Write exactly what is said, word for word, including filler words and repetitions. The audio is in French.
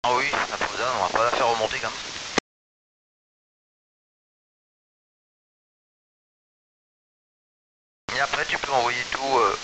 Ah oui, la Fauda, on va pas la faire remonter quand même. Et après tu peux envoyer tout, euh,